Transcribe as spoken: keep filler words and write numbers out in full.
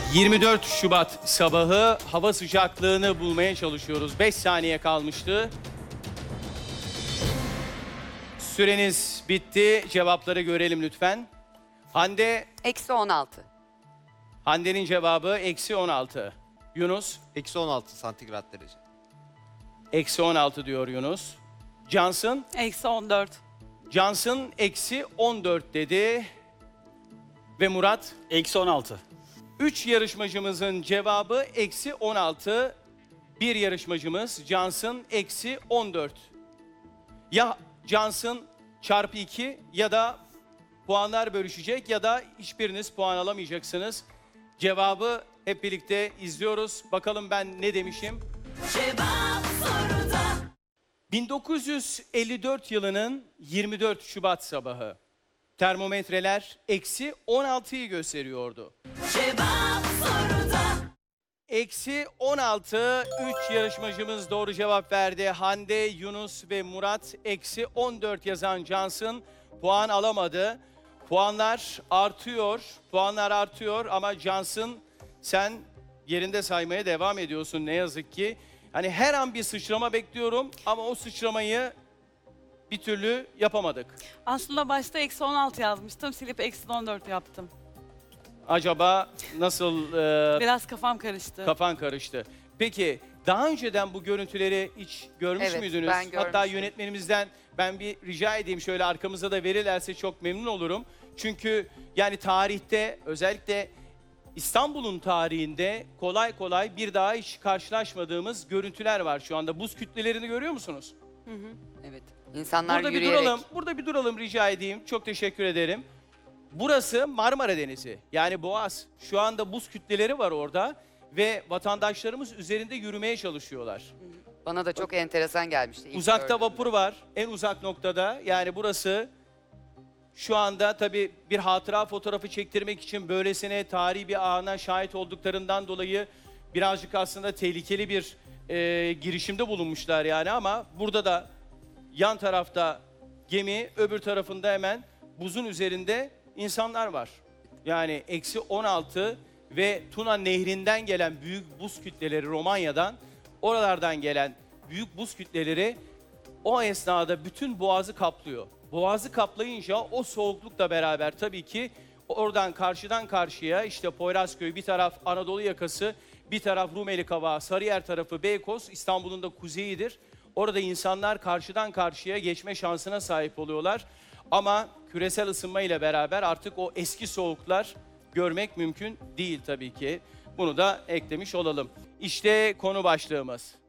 yirmi dört Şubat sabahı hava sıcaklığını bulmaya çalışıyoruz. beş saniye kalmıştı. Süreniz bitti. Cevapları görelim lütfen. Hande, Eksi on altı. Hande'nin cevabı eksi on altı. Yunus, Eksi on altı santigrat derece. eksi on altı diyor Yunus. Cansın, Eksi on dört. Cansın eksi on dört dedi. Ve Murat, Eksi on altı. üç yarışmacımızın cevabı eksi on altı. Bir yarışmacımız Cansın eksi on dört. Ya Cansın çarpı iki ya da puanlar bölüşecek ya da hiçbiriniz puan alamayacaksınız. Cevabı hep birlikte izliyoruz. Bakalım ben ne demişim? Cevap soruda. bin dokuz yüz elli dört yılının yirmi dört Şubat sabahı. Termometreler eksi on altıyı gösteriyordu. Cevap soruda. Eksi on altı, üç yarışmacımız doğru cevap verdi. Hande, Yunus ve Murat. Eksi on dört yazan Cansın puan alamadı. Puanlar artıyor, puanlar artıyor ama Cansın sen yerinde saymaya devam ediyorsun ne yazık ki. Hani her an bir sıçrama bekliyorum ama o sıçramayı bir türlü yapamadık. Aslında başta eksi on altı yazmıştım. Silip eksi on dört yaptım. Acaba nasıl e, Biraz kafam karıştı. kafan karıştı? Peki daha önceden bu görüntüleri hiç görmüş Evet, müydünüz? ben Hatta görmüştüm. yönetmenimizden ben bir rica edeyim şöyle arkamıza da verirlerse çok memnun olurum. Çünkü yani tarihte özellikle İstanbul'un tarihinde kolay kolay bir daha hiç karşılaşmadığımız görüntüler var şu anda. Buz kütlelerini görüyor musunuz? Evet. İnsanlar Burada yürüyerek. bir duralım. Burada bir duralım rica edeyim. Çok teşekkür ederim. Burası Marmara Denizi. Yani Boğaz. Şu anda buz kütleleri var orada ve vatandaşlarımız üzerinde yürümeye çalışıyorlar. Bana da çok enteresan gelmişti. ilk Uzakta gördüğümde. vapur var. En uzak noktada. Yani burası şu anda tabii bir hatıra fotoğrafı çektirmek için böylesine tarihi bir ana şahit olduklarından dolayı birazcık aslında tehlikeli bir e, girişimde bulunmuşlar yani ama burada da yan tarafta gemi, öbür tarafında hemen buzun üzerinde insanlar var. Yani eksi on altı ve Tuna Nehri'nden gelen büyük buz kütleleri Romanya'dan, oralardan gelen büyük buz kütleleri o esnada bütün boğazı kaplıyor. Boğazı kaplayınca o soğuklukla beraber tabii ki oradan karşıdan karşıya işte Poyrazköy bir taraf Anadolu yakası, bir taraf Rumeli Kavağı, Sarıyer tarafı Beykoz, İstanbul'un da kuzeyidir. Orada insanlar karşıdan karşıya geçme şansına sahip oluyorlar. Ama küresel ısınma ile beraber artık o eski soğuklar görmek mümkün değil tabii ki. Bunu da eklemiş olalım. İşte konu başlığımız.